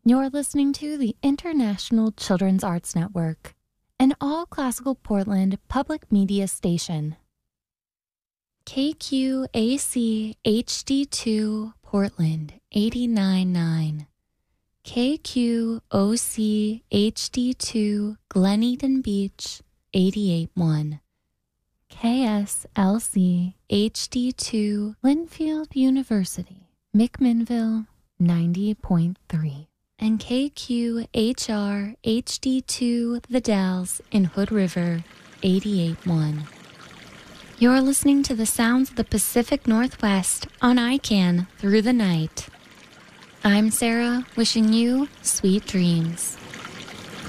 You're listening to the International Children's Arts Network, an all-classical Portland public media station. KQAC HD2 Portland 89.9. KQOC HD2 Glen Eden Beach 88.1. KSLC HD2 Linfield University, McMinnville 90.3. And KQHR HD2 The Dalles in Hood River 88.1. You're listening to the sounds of the Pacific Northwest on ICANN through the night. I'm Sarah, wishing you sweet dreams.